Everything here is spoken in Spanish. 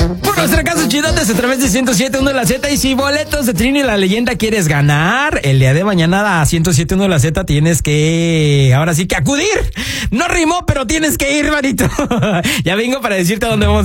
Por nuestra casa chidotes a través de 107.1 de la Z. Y si boletos de Trini la Leyenda quieres ganar, el día de mañana a 107.1 de la Z tienes que, ahora sí que acudir. No rimó, pero tienes que ir, manito. Ya vengo para decirte a dónde vamos.